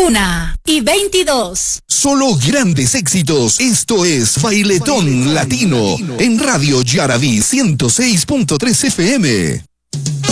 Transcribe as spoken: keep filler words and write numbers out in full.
Una y veintidós. Solo grandes éxitos. Esto es Bailetón Latino en Radio Yaraví ciento seis punto tres F M.